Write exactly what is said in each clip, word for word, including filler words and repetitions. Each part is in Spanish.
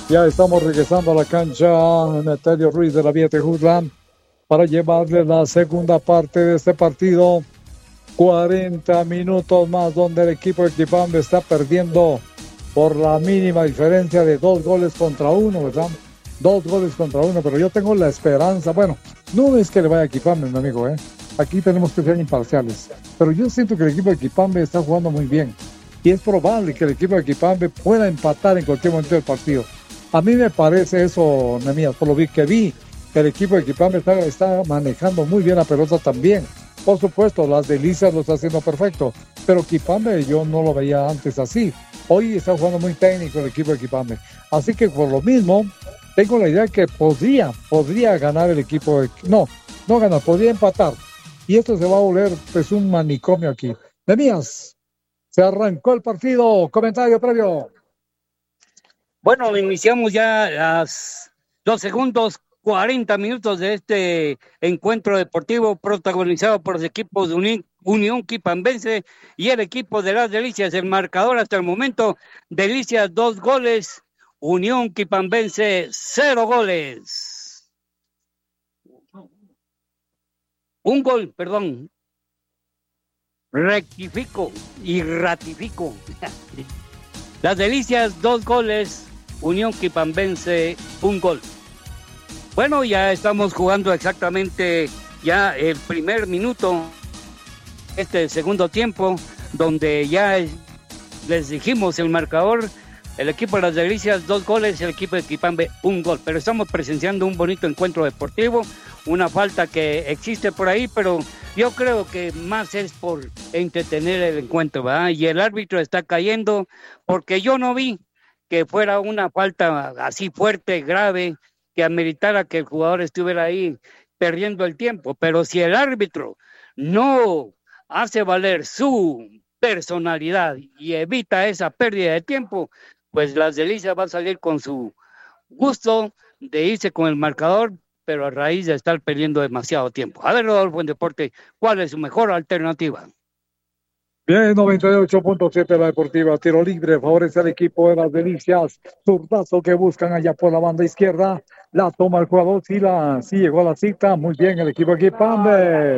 Ya estamos regresando a la cancha en Etelio Ruiz de la Vía Tejutla para llevarle la segunda parte de este partido. cuarenta minutos más donde el equipo de Equipambe está perdiendo por la mínima diferencia de dos goles contra uno, ¿verdad? Dos goles contra uno, pero yo tengo la esperanza. Bueno, no es que le vaya a Equipambe, mi amigo, ¿eh? Aquí tenemos que ser imparciales. Pero yo siento que el equipo de Equipambe está jugando muy bien. Y es probable que el equipo de Equipambe pueda empatar en cualquier momento del partido. A mí me parece eso, Nemías, por lo que vi, el equipo de Equipambe está, está manejando muy bien la pelota también. Por supuesto, las Delicias lo está haciendo perfecto, pero Equipambe yo no lo veía antes así. Hoy está jugando muy técnico el equipo de Equipambe. Así que por lo mismo, tengo la idea que podría, podría ganar el equipo de... No, no ganar, podría empatar. Y esto se va a volver pues un manicomio aquí. Nemías, se arrancó el partido. Comentario previo. Bueno, iniciamos ya las dos segundos, cuarenta minutos de este encuentro deportivo protagonizado por los equipos de Uni- Unión Quipambense y el equipo de las Delicias. El marcador hasta el momento, Delicias dos goles, Unión Quipambense cero goles. Un gol, perdón. Rectifico y ratifico. Las Delicias dos goles, Unión Quipambense un gol. Bueno, ya estamos jugando exactamente ya el primer minuto, este segundo tiempo, donde ya les dijimos el marcador, el equipo de las Delicias dos goles, el equipo de Quipambe un gol, pero estamos presenciando un bonito encuentro deportivo, una falta que existe por ahí, pero yo creo que más es por entretener el encuentro, ¿verdad? Y el árbitro está cayendo porque yo no vi que fuera una falta así fuerte, grave, que ameritara que el jugador estuviera ahí perdiendo el tiempo, pero si el árbitro no hace valer su personalidad y evita esa pérdida de tiempo, pues las Delicias va a salir con su gusto de irse con el marcador, pero a raíz de estar perdiendo demasiado tiempo. A ver, Rodolfo, en deporte, ¿cuál es su mejor alternativa? Bien, noventa y ocho punto siete la Deportiva, tiro libre, favorece al equipo de las Delicias, zurdazo que buscan allá por la banda izquierda, la toma el jugador, sí, la, sí llegó a la cita, muy bien el equipo Equipambe,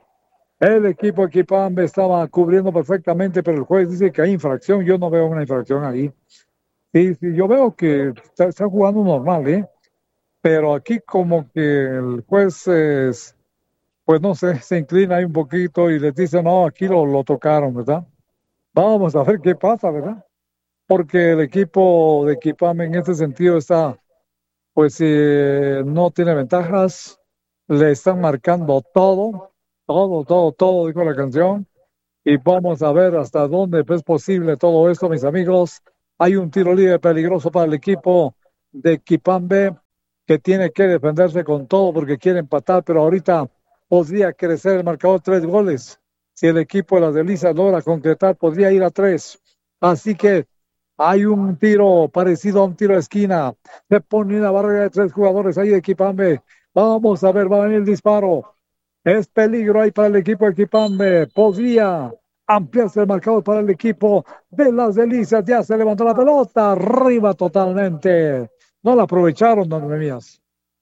el equipo Equipambe estaba cubriendo perfectamente, pero el juez dice que hay infracción, yo no veo una infracción ahí, sí, sí, yo veo que está, está jugando normal, ¿eh? Pero aquí como que el juez es, pues no sé, se inclina ahí un poquito y les dice, no, aquí lo, lo tocaron, ¿verdad? Vamos a ver qué pasa, ¿verdad? Porque el equipo de Equipame en este sentido está, pues eh, no tiene ventajas, le están marcando todo, todo, todo, todo, dijo la canción, y vamos a ver hasta dónde es posible todo esto, mis amigos. Hay un tiro libre peligroso para el equipo de Equipambe que tiene que defenderse con todo porque quiere empatar, pero ahorita podría crecer el marcador tres goles. Si el equipo de las Delicias logra concretar, podría ir a tres. Así que hay un tiro parecido a un tiro de esquina. Se pone una barrera de tres jugadores ahí de Equipambe. Vamos a ver, va a venir el disparo. Es peligro ahí para el equipo de Equipambe. Podría ampliarse el marcador para el equipo de las Delicias. Ya se levantó la pelota. Arriba totalmente. No la aprovecharon, don Nemías.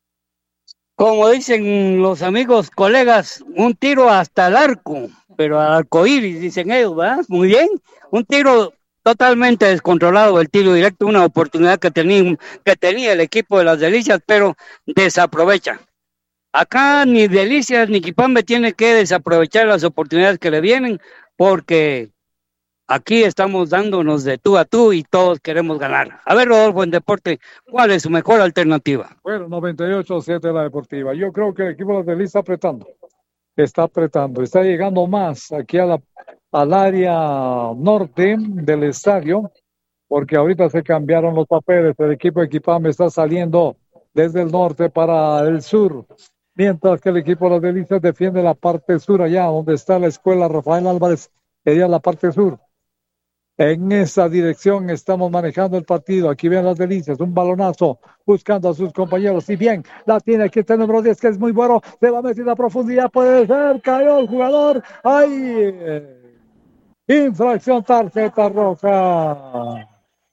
Como dicen los amigos, colegas, un tiro hasta el arco, pero al arco iris, dicen ellos, ¿verdad? Muy bien, un tiro totalmente descontrolado, el tiro directo, una oportunidad que tenía, que tenía el equipo de las Delicias, pero desaprovecha. Acá ni Delicias ni Quipambe tiene que desaprovechar las oportunidades que le vienen, porque aquí estamos dándonos de tú a tú y todos queremos ganar. A ver, Rodolfo, en deporte, ¿cuál es su mejor alternativa? Bueno, noventa y ocho siete la Deportiva. Yo creo que el equipo de las Delicias está apretando. Está apretando. Está llegando más aquí a la, al área norte del estadio, porque ahorita se cambiaron los papeles. El equipo de Equipame está saliendo desde el norte para el sur, mientras que el equipo de las Delicias defiende la parte sur, allá donde está la escuela Rafael Álvarez, allá en la parte sur. En esa dirección estamos manejando el partido. Aquí ven las Delicias, un balonazo buscando a sus compañeros. Y bien, la tiene aquí este número diez que es muy bueno. Se va a meter a profundidad, puede ser, cayó el jugador. ¡Ay! Infracción, tarjeta roja.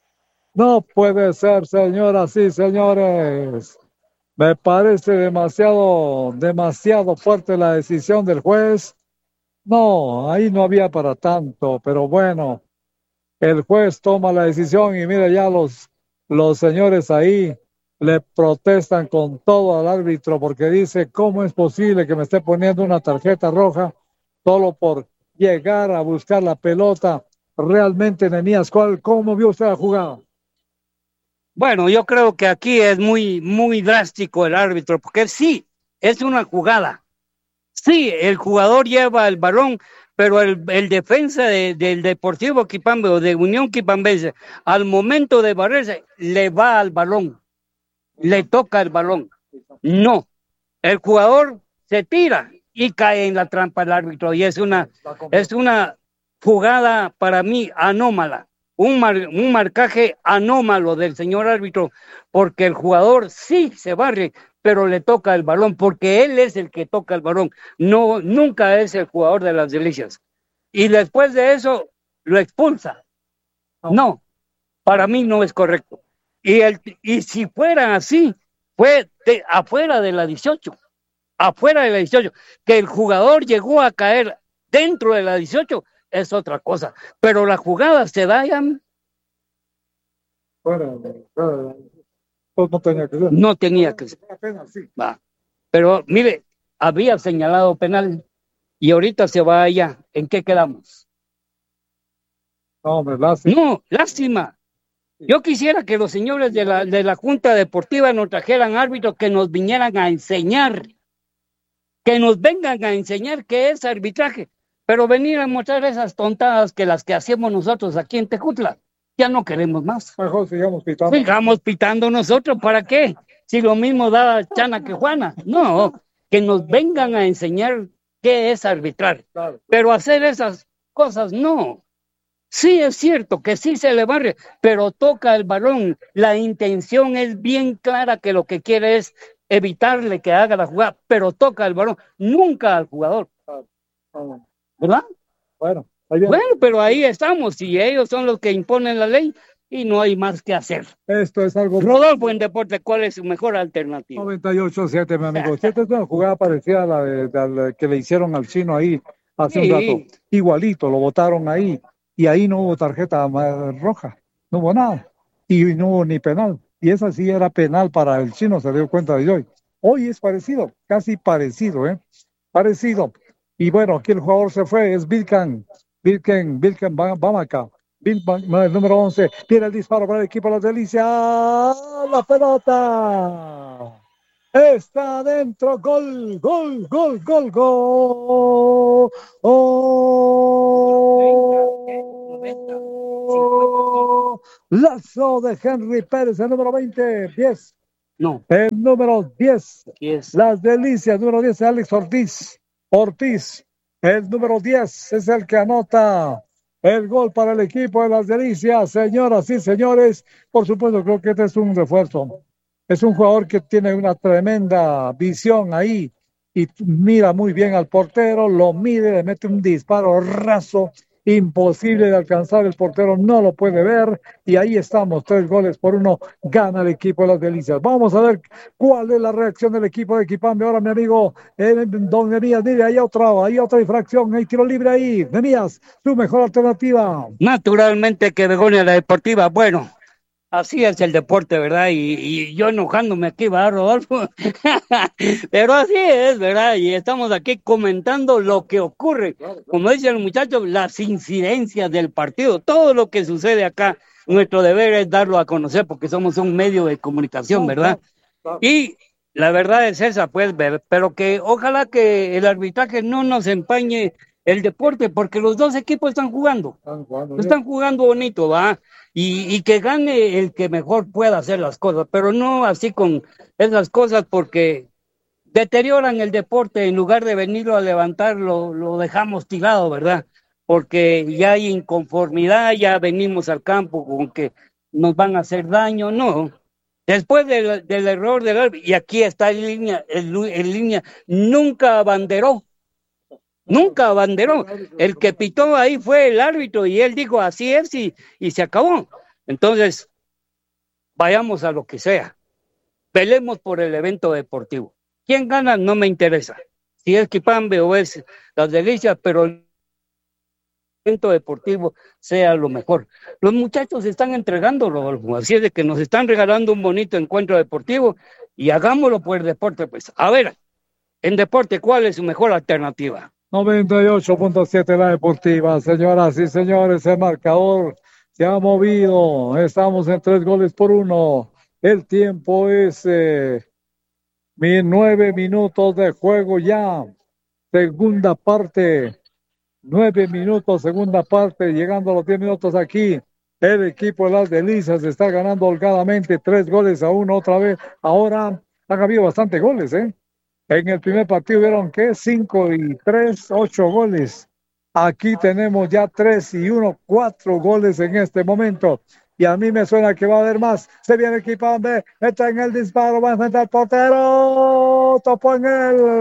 No puede ser, señoras y señores. Me parece demasiado, demasiado fuerte la decisión del juez. No, ahí no había para tanto, pero bueno, el juez toma la decisión y mira ya los, los señores ahí le protestan con todo al árbitro porque dice, ¿cómo es posible que me esté poniendo una tarjeta roja solo por llegar a buscar la pelota? Realmente, Nenías, ¿cuál, cómo vio usted la jugada? Bueno, yo creo que aquí es muy, muy drástico el árbitro, porque sí, es una jugada. Sí, el jugador lleva el balón, pero el, el defensa de, del Deportivo Quipambe o de Unión Quipambense, al momento de barrerse, le va al balón, le toca el balón. No, el jugador se tira y cae en la trampa del árbitro y es una, es una jugada para mí anómala, un, mar, un marcaje anómalo del señor árbitro, porque el jugador sí se barre, pero le toca el balón, porque él es el que toca el balón, no, nunca es el jugador de las Delicias. Y después de eso lo expulsa. No, para mí no es correcto. Y, el, y si fuera así, fue de, afuera de la dieciocho, afuera de la dieciocho, que el jugador llegó a caer dentro de la dieciocho, es otra cosa. Pero la jugada se da ya. Bueno, pues no tenía que ser. No tenía que ser. Va. Pero mire, había señalado penal y ahorita se va allá. ¿En qué quedamos? No, hombre, lástima. No, lástima. Yo quisiera que los señores de la, de la Junta Deportiva nos trajeran árbitros que nos vinieran a enseñar, que nos vengan a enseñar qué es arbitraje, pero venir a mostrar esas tontadas que las que hacemos nosotros aquí en Tejutla, ya no queremos más. Mejor sigamos pitando. Sigamos pitando nosotros, ¿para qué? Si lo mismo da Chana que Juana. No, que nos vengan a enseñar qué es arbitrar, pero hacer esas cosas no. Sí es cierto que sí se le barre, pero toca el balón. La intención es bien clara que lo que quiere es evitarle que haga la jugada, pero toca el balón, nunca al jugador. ¿Verdad? Bueno, ahí viene. Bueno, pero ahí estamos y ellos son los que imponen la ley y no hay más que hacer. Esto es algo. Rodolfo en deporte, ¿cuál es su mejor alternativa? noventa y ocho siete, mi amigo. Esta es una jugada parecida a la, de, de la que le hicieron al chino ahí hace Sí. un rato. Igualito, lo botaron ahí. Y ahí no hubo tarjeta roja, no hubo nada, y no hubo ni penal, y esa sí era penal para el chino, se dio cuenta de hoy. Hoy es parecido, casi parecido, ¿eh? Parecido. Y bueno, aquí el jugador se fue, es Vilcan, Vilcan, Vilcan Bamaca, Vilcan, el número once, tiene el disparo para el equipo de las Delicias, la pelota. Está adentro, gol, gol, gol, gol, gol. Oh, lazo de Henry Pérez, el número veinte, diez. No. El número diez. diez. Las Delicias, número diez, Alex Ortiz. Ortiz, el número diez, es el que anota el gol para el equipo de las Delicias. Señoras y señores, por supuesto, creo que este es un refuerzo. Es un jugador que tiene una tremenda visión ahí y mira muy bien al portero, lo mide, le mete un disparo raso, imposible de alcanzar, el portero no lo puede ver y ahí estamos, tres goles por uno, gana el equipo de las Delicias. Vamos a ver cuál es la reacción del equipo de Equipambe. Ahora mi amigo eh, Don Nemías, mire, hay otra, hay otra infracción, hay tiro libre ahí. Nemías, tu mejor alternativa. Naturalmente que Begonia la Deportiva, bueno, así es el deporte, ¿verdad? Y, y yo enojándome aquí, ¿verdad, Rodolfo? Pero así es, ¿verdad? Y estamos aquí comentando lo que ocurre. Como dicen los muchachos, las incidencias del partido, todo lo que sucede acá. Nuestro deber es darlo a conocer porque somos un medio de comunicación, ¿verdad? Y la verdad es esa, pues, pero que ojalá que el arbitraje no nos empañe el deporte, porque los dos equipos están jugando, están jugando, están jugando bonito, ¿va? Y, y que gane el que mejor pueda hacer las cosas, pero no así con esas cosas porque deterioran el deporte, en lugar de venirlo a levantar, lo, lo dejamos tirado, ¿verdad? Porque ya hay inconformidad, ya venimos al campo con que nos van a hacer daño, no. Después del, del error del árbitro, y aquí está en línea, en, en línea, nunca abanderó. Nunca abanderó. El que pitó ahí fue el árbitro y él dijo así es y, y se acabó. Entonces, vayamos a lo que sea. Pelemos por el evento deportivo. ¿Quién gana? No me interesa. Si es Quipambe o es Las Delicias, pero el evento deportivo sea lo mejor. Los muchachos están entregando, Rodolfo, así es de que nos están regalando un bonito encuentro deportivo y hagámoslo por el deporte, pues. A ver, en deporte, ¿cuál es su mejor alternativa? noventa y ocho punto siete la Deportiva, señoras y señores, el marcador se ha movido, estamos en tres goles por uno, el tiempo es eh, nueve minutos de juego ya, segunda parte, nueve minutos, segunda parte, llegando a los diez minutos aquí, el equipo de Las Delicias está ganando holgadamente, tres goles a uno otra vez, ahora han habido bastantes goles, ¿eh? En el primer partido vieron que cinco y tres, ocho goles. Aquí tenemos ya tres y uno, cuatro goles en este momento. Y a mí me suena que va a haber más. Se viene Equipambe, está en el disparo, va a enfrentar al portero. Topó en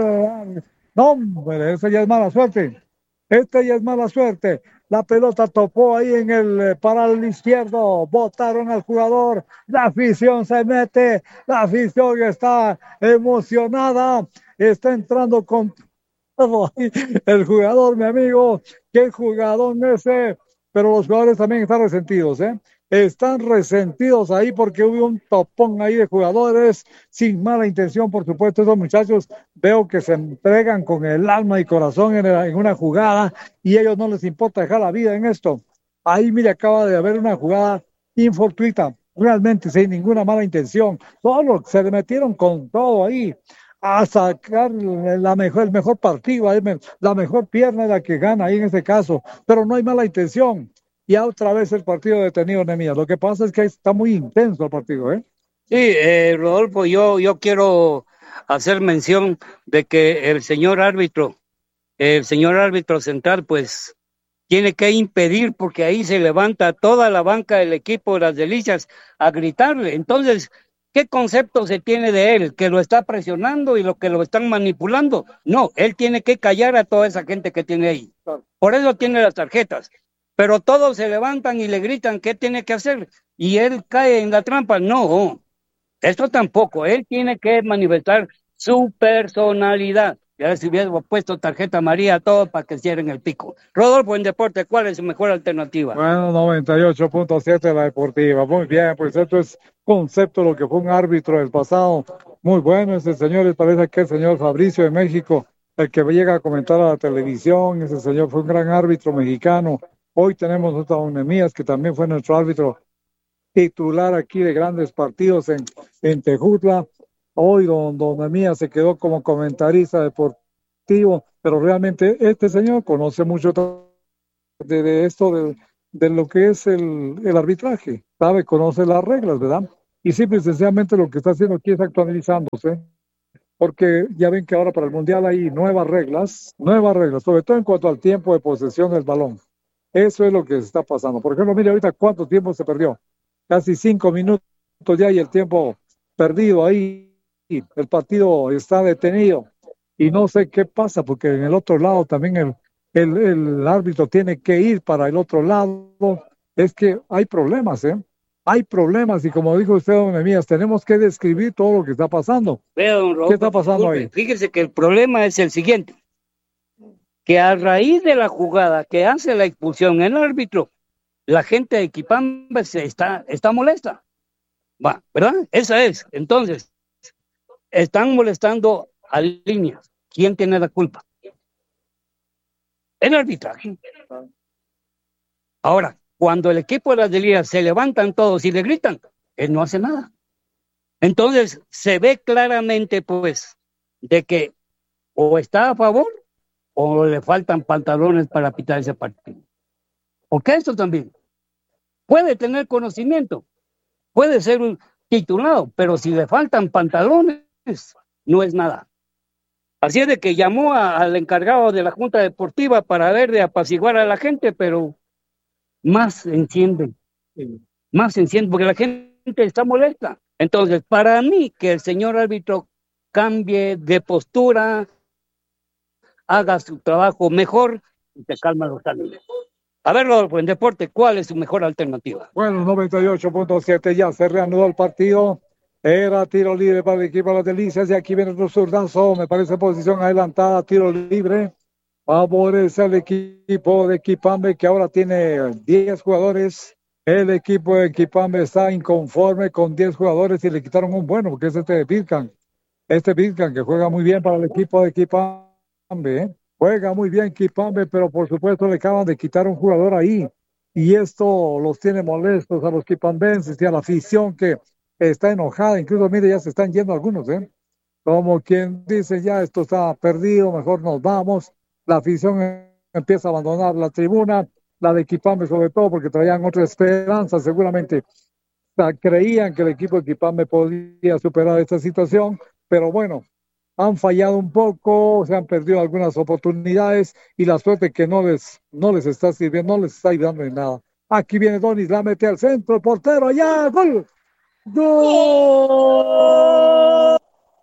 él. No, hombre, esa ya es mala suerte. Esta ya es mala suerte. La pelota topó ahí en el paral izquierdo. Botaron al jugador. La afición se mete. La afición está emocionada. Está entrando con todo ahí. El jugador, mi amigo. Qué jugador ese. Pero los jugadores también están resentidos, ¿eh? Están resentidos ahí porque hubo un topón ahí de jugadores sin mala intención, por supuesto. Esos muchachos veo que se entregan con el alma y corazón en, el, en una jugada y a ellos no les importa dejar la vida en esto. Ahí, mire, acaba de haber una jugada infortuita, realmente sin ninguna mala intención. Solo se le metieron con todo ahí a sacar la mejor, el mejor partido, la mejor pierna es la que gana ahí en este caso, pero no hay mala intención. Y otra vez el partido detenido, Nemías. Lo que pasa es que está muy intenso el partido, ¿eh? Sí, eh, Rodolfo, yo, yo quiero hacer mención de que el señor árbitro, el señor árbitro central, pues, tiene que impedir, porque ahí se levanta toda la banca del equipo de Las Delicias a gritarle. Entonces, ¿qué concepto se tiene de él? ¿Que lo está presionando y lo que lo están manipulando? No, él tiene que callar a toda esa gente que tiene ahí. Por eso tiene las tarjetas. Pero todos se levantan y le gritan qué tiene que hacer y él cae en la trampa. No, esto tampoco. Él tiene que manifestar su personalidad. Ya si hubiera puesto tarjeta amarilla a todos para que cierren el pico. Rodolfo, en deporte, ¿cuál es su mejor alternativa? Bueno, noventa y ocho punto siete la Deportiva. Muy bien, pues esto es concepto lo que fue un árbitro del pasado. Muy bueno ese señor, les parece que el señor Fabricio de México, el que llega a comentar a la televisión, ese señor fue un gran árbitro mexicano. Hoy tenemos a don Nemías, que también fue nuestro árbitro titular aquí de grandes partidos en, en Tejutla. Hoy don, don Nemías se quedó como comentarista deportivo, pero realmente este señor conoce mucho de, de esto, de, de lo que es el, el arbitraje, sabe, conoce las reglas, ¿verdad? Y simple y sencillamente lo que está haciendo aquí es actualizándose, porque ya ven que ahora para el Mundial hay nuevas reglas, nuevas reglas, sobre todo en cuanto al tiempo de posesión del balón. Eso es lo que se está pasando. Por ejemplo, mire ahorita cuánto tiempo se perdió. Casi cinco minutos ya y el tiempo perdido ahí. El partido está detenido. Y no sé qué pasa, porque en el otro lado también el, el, el árbitro tiene que ir para el otro lado. Es que hay problemas, ¿eh? Hay problemas y como dijo usted, don Nemías, tenemos que describir todo lo que está pasando. Vea, don Rodolfo, ¿qué está pasando disculpe, ahí? Fíjese que el problema es el siguiente. Que a raíz de la jugada que hace la expulsión el árbitro, la gente de Equipambe se está, está molesta. Va, ¿verdad? Esa es. Entonces, están molestando a líneas. ¿Quién tiene la culpa? El arbitraje. Ahora, cuando el equipo de Las Delicias se levantan todos y le gritan, él no hace nada. Entonces, se ve claramente, pues, de que o está a favor o le faltan pantalones para pitar ese partido. Porque esto también puede tener conocimiento, puede ser un titulado, pero si le faltan pantalones, no es nada. Así es de que llamó a, al encargado de la Junta Deportiva para ver de apaciguar a la gente, pero más se enciende, más se enciende, porque la gente está molesta. Entonces, para mí, que el señor árbitro cambie de postura, haga su trabajo mejor y se calma los ánimos. A ver, Rodolfo, en deporte, ¿cuál es su mejor alternativa? Bueno, noventa y ocho punto siete, ya se reanudó el partido. Era tiro libre para el equipo de las Delicias y aquí viene otro zurdazo, me parece posición adelantada, tiro libre. Favorece al equipo de Equipambe que ahora tiene diez jugadores. El equipo de Equipambe está inconforme con diez jugadores y le quitaron un bueno, porque es este Pitcan. Este Pitcan que juega muy bien para el equipo de Equipambe. ¿eh? Juega muy bien Equipambe, pero por supuesto le acaban de quitar un jugador ahí. Y esto los tiene molestos a los equipambenses y a la afición que está enojada. Incluso, mire, ya se están yendo algunos, ¿eh? Como quien dice, ya esto está perdido, mejor nos vamos. La afición empieza a abandonar la tribuna, la de Equipambe sobre todo, porque traían otra esperanza seguramente. O sea, creían que el equipo de Equipambe podía superar esta situación, pero bueno, han fallado un poco, se han perdido algunas oportunidades y la suerte que no les, no les está sirviendo, no les está ayudando en nada. Aquí viene Donis, la mete al centro, el portero, allá, gol. ¡Gol!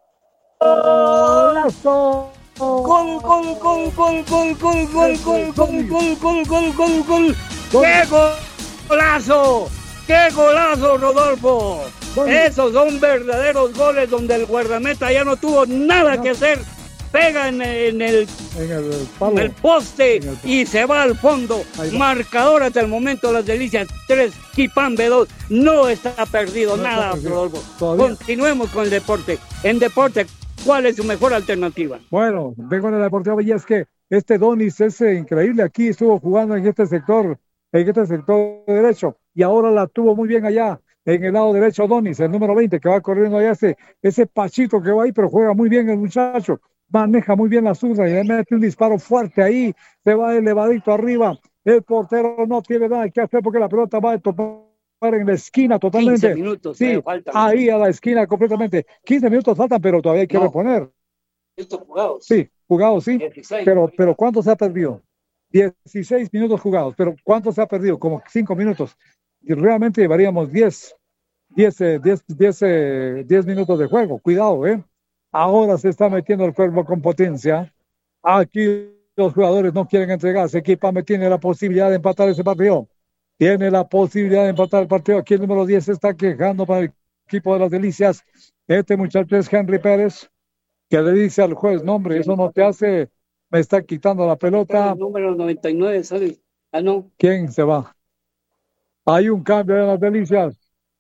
¡Golazo! Gol, gol, gol, gol, gol, gol, gol, gol, gol, gol, gol, gol, gol, gol. ¡Qué golazo! ¡Qué golazo, Rodolfo! Esos son verdaderos goles donde el guardameta ya no tuvo nada que hacer. Pega en, en, el, en, el, palo, en el poste en el... y se va al fondo. Marcador hasta el momento, las Delicias tres, Equipambe dos. No está perdido no nada, está perdido. Rodolfo. Continuemos con el deporte. En deporte, ¿cuál es su mejor alternativa? Bueno, vengo en el deportivo y es que este Donis es increíble. Aquí estuvo jugando en este sector, en este sector derecho y ahora la tuvo muy bien allá. En el lado derecho Donis, el número veinte, que va corriendo allá, ese, ese Pachito que va ahí, pero juega muy bien el muchacho. Maneja muy bien la zurda y le mete un disparo fuerte ahí, se va elevadito arriba. El portero no tiene nada que hacer porque la pelota va a topar en la esquina totalmente. quince minutos, sí, faltan. Ahí a la esquina completamente. quince minutos faltan, pero todavía hay que no. reponer. Estos jugados. Sí, jugados, sí. dieciséis, pero, pero ¿cuánto se ha perdido? dieciséis minutos jugados, pero ¿cuánto se ha perdido? Como cinco minutos. Y realmente llevaríamos diez, diez, diez, diez, diez minutos de juego. Cuidado, ¿eh? Ahora se está metiendo el cuerpo con potencia. Aquí los jugadores no quieren entregarse. Equipambe tiene la posibilidad de empatar ese partido. Tiene la posibilidad de empatar el partido. Aquí el número diez se está quejando para el equipo de las Delicias. Este muchacho es Henry Pérez, que le dice al juez, no hombre, eso no te hace, me está quitando la pelota. El número noventa y nueve, ¿sabes? Ah, no. ¿Quién se va? Hay un cambio de las Delicias.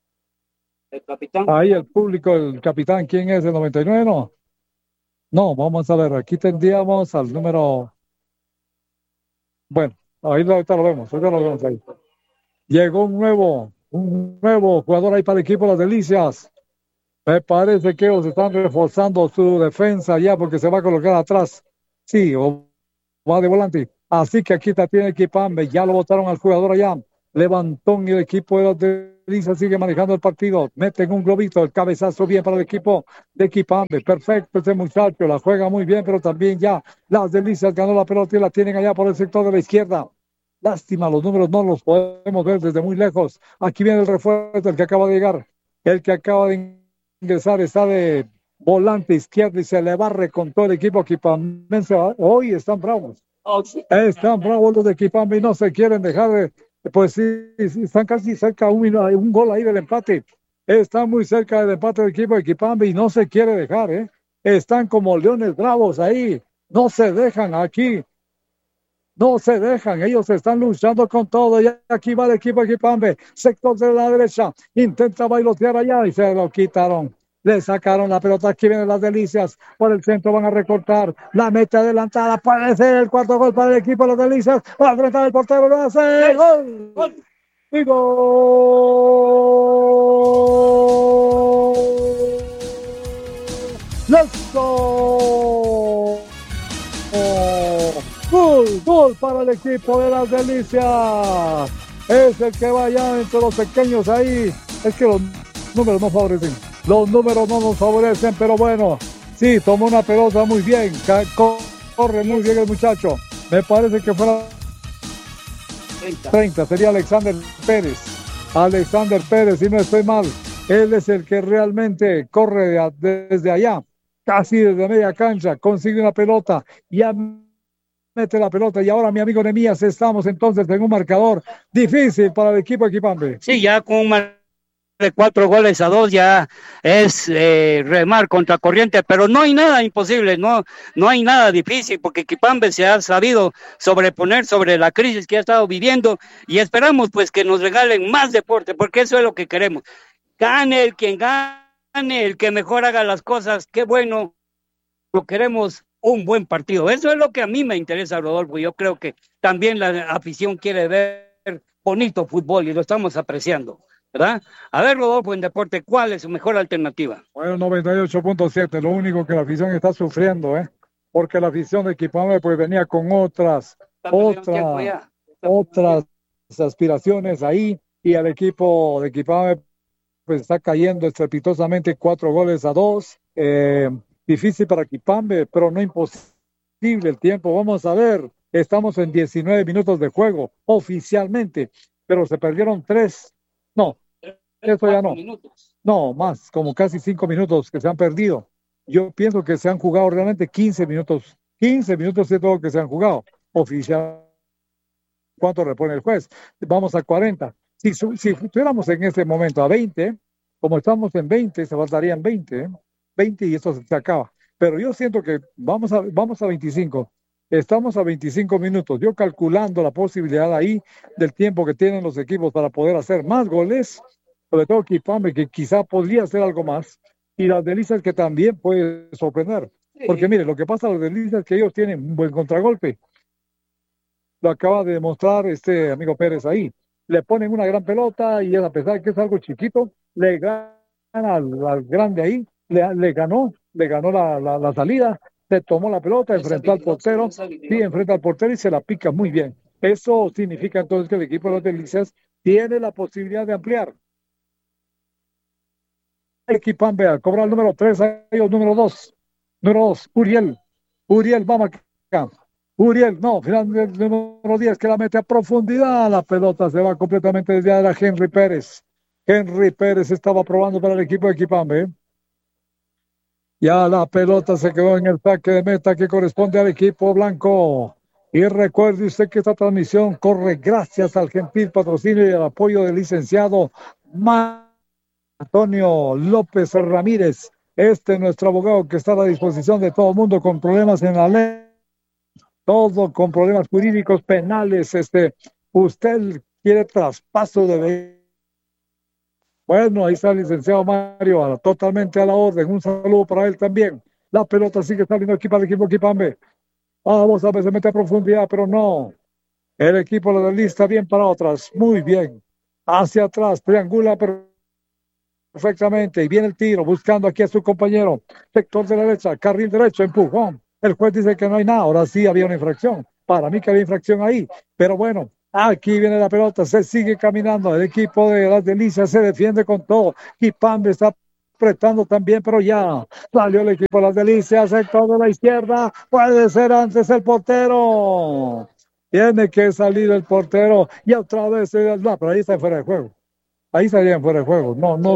El capitán. Ahí el público, el capitán, ¿quién es? ¿El noventa y nueve? No. No, vamos a ver, aquí tendríamos al número... Bueno, ahí ahorita lo vemos, ahorita lo vemos ahí. Llegó un nuevo, un nuevo jugador ahí para el equipo de las Delicias. Me parece que ellos están reforzando su defensa ya porque se va a colocar atrás. Sí, o va de volante. Así que aquí está tiene Equipambe, ya lo botaron al jugador allá. Levantón y el equipo de las Delicias sigue manejando el partido. Meten un globito, el cabezazo bien para el equipo de Equipambe. Perfecto ese muchacho, la juega muy bien, pero también ya las Delicias ganó la pelota y la tienen allá por el sector de la izquierda. Lástima, los números no los podemos ver desde muy lejos. Aquí viene el refuerzo, el que acaba de llegar. El que acaba de ingresar está de volante izquierdo y se le barre con todo el equipo equipamense. Hoy están bravos. Están bravos los de Equipambe y no se quieren dejar de... Pues sí, sí, están casi cerca un, un gol ahí del empate. Están muy cerca del empate del equipo de Equipambe y no se quiere dejar, ¿eh? Están como leones bravos ahí. No se dejan aquí. No se dejan. Ellos están luchando con todo. Y aquí va el equipo de Equipambe. Sector de la derecha. Intenta bailotear allá y se lo quitaron. Le sacaron la pelota. Aquí vienen las Delicias. Por el centro van a recortar. La meta adelantada. Puede ser el cuarto gol para el equipo de las Delicias. Va a enfrentar el portero. Lo hace. ¡Gol! ¡Gol! ¡Y gol! ¡Let's go! Oh, gol, gol para el equipo de las Delicias. Es el que va allá entre los pequeños ahí. Es que los números no favorecen. Los números no nos favorecen, pero bueno, sí, tomó una pelota muy bien, corre muy bien el muchacho. Me parece que fuera treinta, sería Alexander Pérez. Alexander Pérez, si no estoy mal, él es el que realmente corre desde allá, casi desde media cancha, consigue una pelota y a mete la pelota y ahora mi amigo Nemías, estamos entonces en un marcador difícil para el equipo de Equipambe. Sí, ya con un mar de cuatro goles a dos ya es eh, remar contra corriente, pero no hay nada imposible, no, no hay nada difícil, porque Equipambe se ha sabido sobreponer sobre la crisis que ha estado viviendo y esperamos pues que nos regalen más deporte, porque eso es lo que queremos. Gane el quien gane, el que mejor haga las cosas, qué bueno, lo queremos un buen partido. Eso es lo que a mí me interesa, Rodolfo. Yo creo que también la afición quiere ver bonito fútbol y lo estamos apreciando, ¿verdad? A ver, Rodolfo, en deporte, ¿cuál es su mejor alternativa? Bueno, noventa y ocho punto siete, lo único que la afición está sufriendo, ¿eh? Porque la afición de Equipambe pues venía con otras, otras, otras aspiraciones ahí y el equipo de Equipambe pues está cayendo estrepitosamente cuatro goles a dos. Eh, difícil para Equipambe, pero no imposible el tiempo. Vamos a ver, estamos en diecinueve minutos de juego oficialmente, pero se perdieron tres. No, eso ya no. No, más, como casi cinco minutos que se han perdido. Yo pienso que se han jugado realmente quince minutos. quince minutos es todo lo que se han jugado. Oficial. ¿Cuánto repone el juez? Vamos a cuarenta. Si, si estuviéramos en este momento a veinte, como estamos en veinte, se faltarían veinte, ¿eh? veinte y esto se acaba. Pero yo siento que vamos a, vamos a veinticinco. Estamos a veinticinco minutos. Yo calculando la posibilidad ahí del tiempo que tienen los equipos para poder hacer más goles, sobre todo Equipambe, que quizá podría hacer algo más, y las Delicias que también puede sorprender. Porque mire, lo que pasa a los Delicias es que ellos tienen un buen contragolpe. Lo acaba de demostrar este amigo Pérez ahí. Le ponen una gran pelota y a pesar de que es algo chiquito, le gana al, al grande ahí, le, le ganó, le ganó la, la, la salida, se tomó la pelota, enfrentó al portero, sí, enfrenta al portero y se la pica muy bien. Eso significa entonces que el equipo de los Delicias tiene la posibilidad de ampliar. Equipambe a cobrar el número tres, ellos número dos. Número dos, Uriel. Uriel, vamos acá. Uriel, no, finalmente el número diez que la mete a profundidad. La pelota se va completamente desviada a Henry Pérez. Henry Pérez estaba probando para el equipo de Equipambe. Ya la pelota se quedó en el saque de meta que corresponde al equipo blanco. Y recuerde usted que esta transmisión corre gracias al gentil patrocinio y al apoyo del licenciado Antonio López Ramírez. Este es nuestro abogado que está a la disposición de todo el mundo con problemas en la ley. Todo con problemas jurídicos, penales. Este, usted quiere traspaso de... Bueno, ahí está el licenciado Mario, totalmente a la orden. Un saludo para él también. La pelota sigue saliendo aquí para el equipo Equipambe. Vamos a ver, se mete a profundidad, pero no. El equipo de la lista bien para otras. Muy bien. Hacia atrás, triangula perfectamente. Y viene el tiro, buscando aquí a su compañero. Sector de la derecha, carril derecho, empujón. El juez dice que no hay nada. Ahora sí había una infracción. Para mí que había infracción ahí. Pero bueno, aquí viene la pelota. Se sigue caminando. El equipo de las Delicias se defiende con todo. Equipambe está apretando también, pero ya salió el equipo de las Delicias. Sector de la izquierda. Puede ser antes el portero. Tiene que salir el portero. Y otra vez. No, pero ahí está fuera de juego. Ahí estarían fuera de juego. No, no.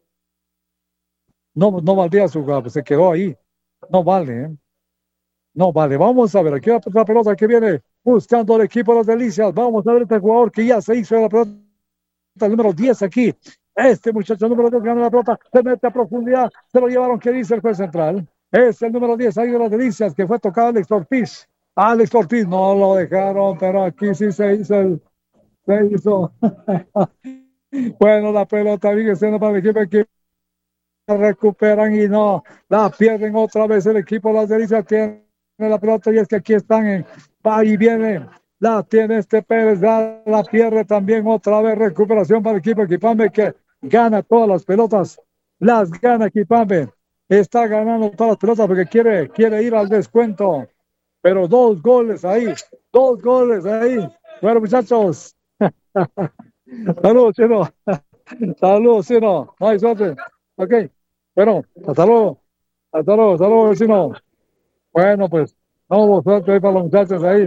No, no valdría su. Se quedó ahí. No vale, ¿eh? No, vale, vamos a ver, aquí la, la pelota que viene buscando el equipo de las Delicias. Vamos a ver este jugador que ya se hizo de la pelota, el número diez aquí. Este muchacho número diez gana la pelota, se mete a profundidad, se lo llevaron, ¿qué dice el juez central? Es el número diez ahí de las Delicias, que fue tocado Alex Ortiz. Alex Ortiz no lo dejaron, pero aquí sí se hizo el... Se hizo. Bueno, la pelota sigue siendo para el equipo que recuperan y no, la pierden otra vez el equipo de las Delicias. Tiene la pelota y es que aquí están en, va y viene, la tiene este Pérez, la, la pierde también otra vez, recuperación para el equipo Equipambe que gana todas las pelotas, las gana Equipambe, está ganando todas las pelotas porque quiere, quiere ir al descuento, pero dos goles ahí, dos goles ahí, bueno muchachos, saludos Chino, saludos Chino, no hay suerte, ok, bueno, hasta luego, hasta luego, hasta luego Chino. Bueno, pues, no, suerte ahí para los muchachos ahí.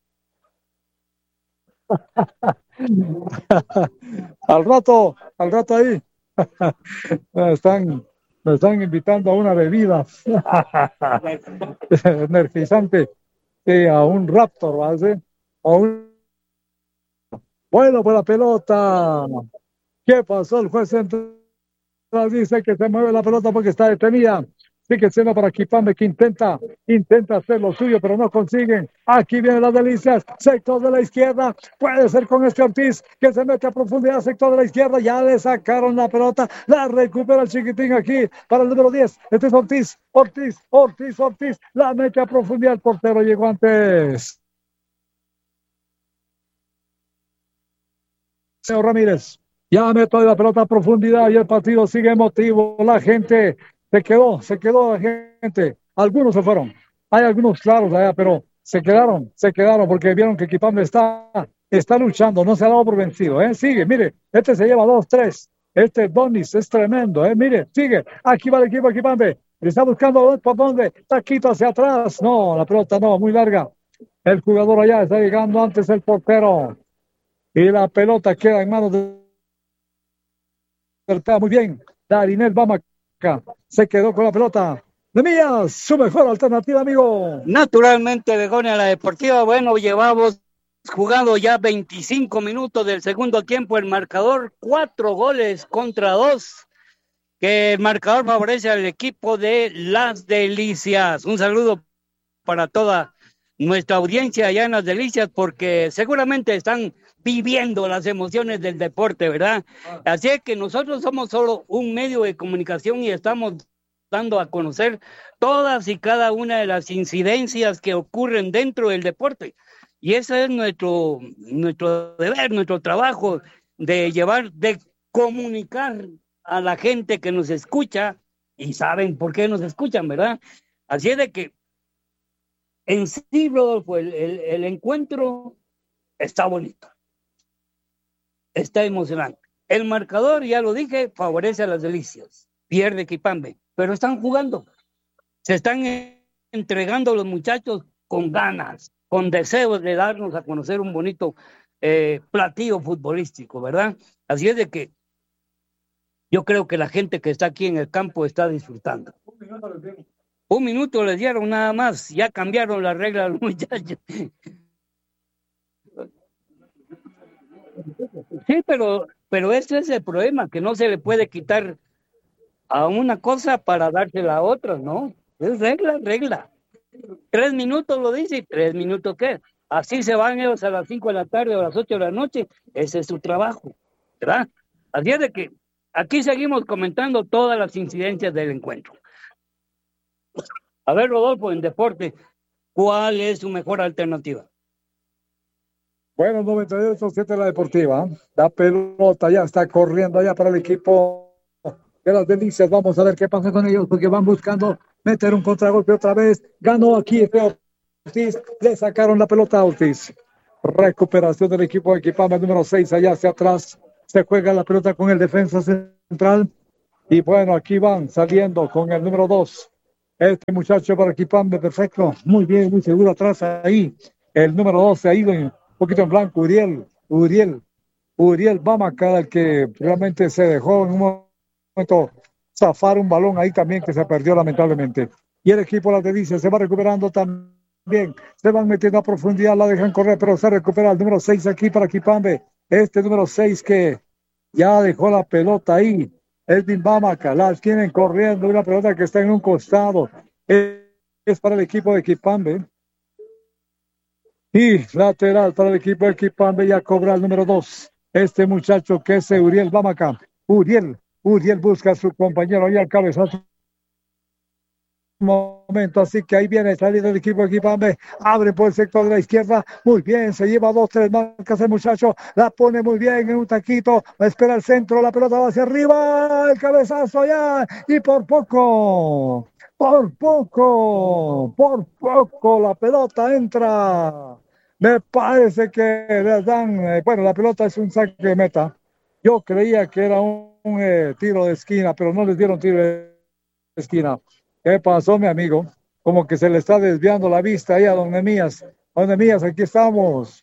Al rato, al rato ahí. Me están, me están invitando a una bebida energizante. sí, a un Raptor, ¿va a ser? A un... Bueno, por la pelota. ¿Qué pasó? El juez central dice que se mueve la pelota porque está detenida. Sigue siendo para Quipame que intenta, intenta hacer lo suyo, pero no consiguen. Aquí vienen las delicias. Sector de la izquierda. Puede ser con este Ortiz que se mete a profundidad. Sector de la izquierda. Ya le sacaron la pelota. La recupera el chiquitín aquí para el número diez. Este es Ortiz. Ortiz, Ortiz, Ortiz. La mete a profundidad. El portero llegó antes. Señor Ramírez. Ya meto la pelota a profundidad y el partido sigue emotivo. La gente se quedó, se quedó la gente. Algunos se fueron. Hay algunos claros allá, pero se quedaron, se quedaron porque vieron que Equipame está, está luchando, no se ha dado por vencido. ¿eh? Sigue, mire, este se lleva dos, tres. Este Donis es tremendo, ¿eh? Mire, sigue. Aquí va el equipo Equipame. Está buscando por dónde. Taquito hacia atrás. No, la pelota no, muy larga. El jugador allá está llegando antes el portero. Y la pelota queda en manos de muy bien, Darinel Bamaca se quedó con la pelota. Nemías, su mejor alternativa, amigo. Naturalmente, Begoña, la Deportiva, bueno, llevamos jugado ya veinticinco minutos del segundo tiempo, el marcador, cuatro goles contra dos, que el marcador favorece al equipo de Las Delicias. Un saludo para toda nuestra audiencia allá en Las Delicias, porque seguramente están viviendo las emociones del deporte, ¿verdad? Así es que nosotros somos solo un medio de comunicación y estamos dando a conocer todas y cada una de las incidencias que ocurren dentro del deporte. Y ese es nuestro, nuestro deber, nuestro trabajo de llevar, de comunicar a la gente que nos escucha y saben por qué nos escuchan, ¿verdad? Así es de que en sí, Rodolfo, el, el, el encuentro está bonito. Está emocionante. El marcador, ya lo dije, favorece a Las Delicias. Pierde Quipambe, pero están jugando. Se están entregando los muchachos con ganas, con deseos de darnos a conocer un bonito eh, platillo futbolístico, ¿verdad? Así es de que yo creo que la gente que está aquí en el campo está disfrutando. Un minuto les dieron nada más, ya cambiaron las reglas los muchachos. Sí, pero, pero ese es el problema, que no se le puede quitar a una cosa para dársela a otra, ¿no? Es regla, regla. Tres minutos lo dice, y tres minutos qué. Así se van ellos a las cinco de la tarde o a las ocho de la noche, ese es su trabajo, ¿verdad? Así es de que aquí seguimos comentando todas las incidencias del encuentro. A ver, Rodolfo, en deporte, ¿cuál es su mejor alternativa? Bueno, noventa y ocho siete la Deportiva. La pelota ya está corriendo allá para el equipo de Las Delicias. Vamos a ver qué pasa con ellos porque van buscando meter un contragolpe otra vez. Ganó aquí Ortiz. Le sacaron la pelota a Ortiz. Recuperación del equipo de Equipame número seis allá hacia atrás. Se juega la pelota con el defensa central. Y bueno, aquí van saliendo con el número dos. Este muchacho para Equipame, perfecto. Muy bien, muy seguro atrás ahí. El número dos se ha ido en un poquito en blanco, Uriel, Uriel, Uriel Bamaca, el que realmente se dejó en un momento zafar un balón ahí también que se perdió lamentablemente. Y el equipo Las Delicias se va recuperando también, se van metiendo a profundidad, la dejan correr, pero se recupera el número seis aquí para Quipambe, este número seis que ya dejó la pelota ahí, Edwin Bamaca, la tienen corriendo, una pelota que está en un costado, es para el equipo de Quipambe. Y lateral para el equipo de Quipambe, ya cobra el número dos. Este muchacho que es Uriel Bamaca. Uriel, Uriel busca a su compañero ahí al cabezazo. Un momento, así que ahí viene saliendo el equipo de Quipambe. Abre por el sector de la izquierda. Muy bien, se lleva dos, tres marcas el muchacho. La pone muy bien en un taquito. Espera el centro, la pelota va hacia arriba. El cabezazo allá. Y por poco, por poco, por poco la pelota entra. Me parece que les dan, eh, bueno, la pelota es un saque de meta. Yo creía que era un, un eh, tiro de esquina, pero no les dieron tiro de esquina. ¿Qué pasó, mi amigo? Como que se le está desviando la vista ahí a don Nemías. Don Nemías, aquí estamos.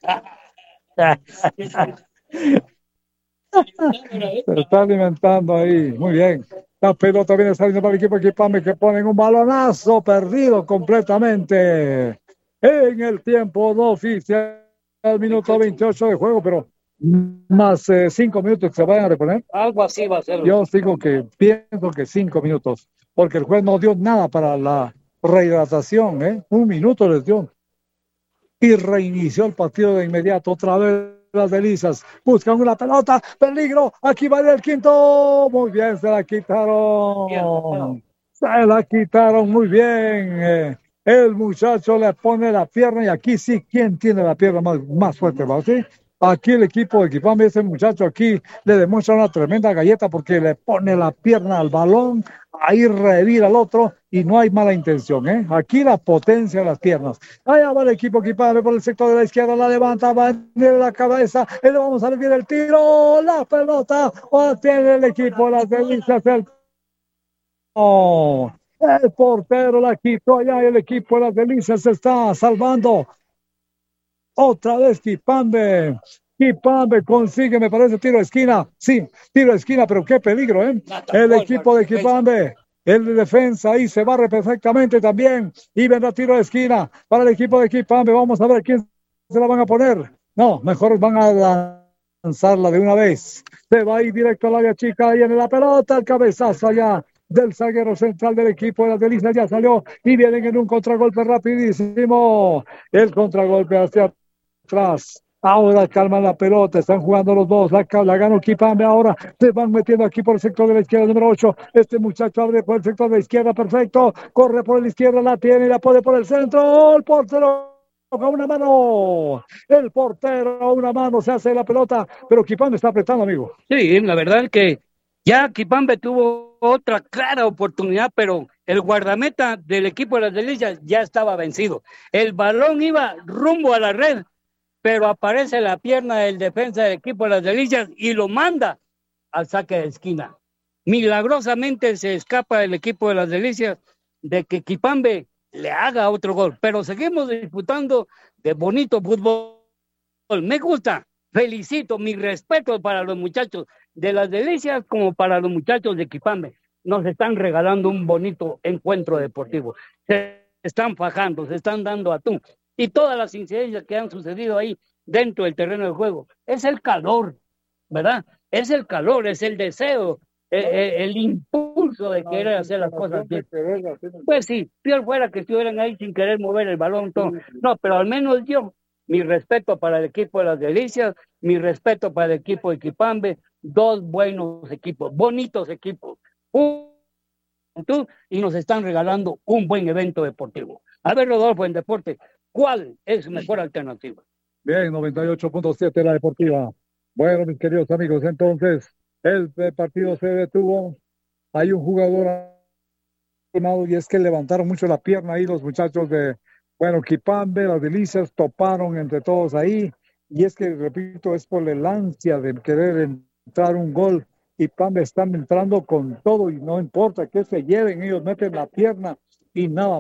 Se está alimentando ahí. Muy bien. La pelota viene saliendo para el equipo de Quipambe que ponen un balonazo perdido completamente. en el tiempo no oficial, al minuto veintiocho de juego, pero más eh, cinco minutos que se vayan a reponer. Algo así va a ser. Yo digo que pienso que cinco minutos, porque el juez no dio nada para la rehidratación, ¿eh? Un minuto les dio. Y reinició el partido de inmediato. Otra vez las Delicias buscan una pelota, peligro, aquí va el quinto, muy bien, se la quitaron, se la quitaron muy bien, eh, el muchacho le pone la pierna y aquí sí, ¿quién tiene la pierna más, más fuerte? ¿Va? ¿Sí? Aquí el equipo de Equipame, ese muchacho aquí le demuestra una tremenda galleta porque le pone la pierna al balón, ahí revira al otro y no hay mala intención, ¿eh? Aquí la potencia de las piernas. Allá va el equipo Equipame por el sector de la izquierda, la levanta, va en la cabeza, y le vamos a ver el tiro, la pelota, o tiene el equipo, las Delicias, el... Oh, el portero la quitó allá, el equipo de las Delicias se está salvando. Otra vez Quipambe. Quipambe consigue, me parece, tiro de esquina. Sí, tiro de esquina, pero qué peligro, ¿eh? El equipo de Quipambe. El de defensa ahí se barre perfectamente también. Y vendrá tiro de esquina para el equipo de Quipambe. Vamos a ver quién se la van a poner. No, mejor van a lanzarla de una vez. Se va a ir directo al área chica. Ahí en la pelota, el cabezazo allá del zaguero central del equipo de las Delicias. Ya salió y vienen en un contragolpe rapidísimo. El contragolpe hacia atrás. Ahora calman la pelota, están jugando los dos, la, la ganó Quipambe, ahora se van metiendo aquí por el sector de la izquierda, número ocho, este muchacho abre por el sector de la izquierda, perfecto, corre por la izquierda, la tiene y la pone por el centro, el portero con una mano, el portero a una mano, se hace la pelota, pero Quipambe está apretando, amigo. Sí, la verdad es que ya Quipambe tuvo otra clara oportunidad, pero el guardameta del equipo de las Delicias ya estaba vencido, el balón iba rumbo a la red, pero aparece la pierna del defensa del equipo de las Delicias y lo manda al saque de esquina. Milagrosamente se escapa el equipo de las Delicias de que Quipambe le haga otro gol, pero seguimos disputando de bonito fútbol. Me gusta, felicito, mi respeto para los muchachos de las Delicias como para los muchachos de Quipambe. Nos están regalando un bonito encuentro deportivo. Se están fajando, se están dando atún. Y todas las incidencias que han sucedido ahí dentro del terreno de juego. Es el calor, ¿verdad? Es el calor, es el deseo, el, el, el impulso de querer hacer las cosas bien. Pues sí, peor fuera que estuvieran ahí sin querer mover el balón. Todo. No, pero al menos yo, mi respeto para el equipo de las Delicias, mi respeto para el equipo de Quipambe, dos buenos equipos, bonitos equipos. Un y nos están regalando un buen evento deportivo. A ver, Rodolfo, en deporte, ¿cuál es su mejor alternativa? Bien, noventa y ocho punto siete la deportiva. Bueno, mis queridos amigos, entonces el partido se detuvo. Hay un jugador y es que levantaron mucho la pierna ahí los muchachos de, bueno, Quipambe, las Delicias, toparon entre todos ahí. Y es que, repito, es por el ansia de querer entrar un gol. Quipambe están entrando con todo y no importa que se lleven, ellos meten la pierna y nada